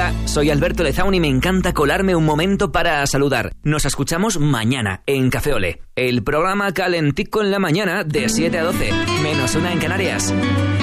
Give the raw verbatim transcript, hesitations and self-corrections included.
Hola, soy Alberto Lezaun y me encanta colarme un momento para saludar. Nos escuchamos mañana en Café Olé, el programa calentico en la mañana de siete a doce, menos una en Canarias.